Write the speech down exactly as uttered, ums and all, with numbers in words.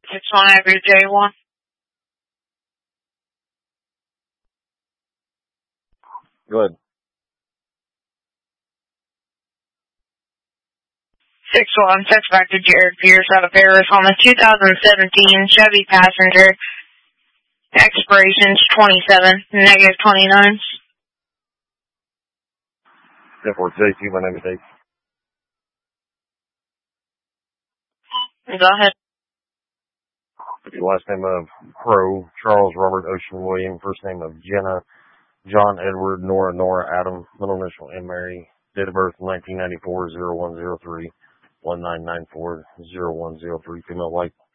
six one, I agree, J one. Go ahead. six one, text back to Jared Pierce out of Paris on the two thousand seventeen Chevy Passenger. Expirations twenty-seven, negative twenty-nine. ten four J two, my name is Dave. Go ahead. Last name of Crow, Charles Robert Ocean William. First name of Jenna, John Edward, Nora Nora Adam. Middle initial M Mary. Date of birth nineteen ninety-four, oh one oh three. one nine nine four, oh one oh three. Female, white.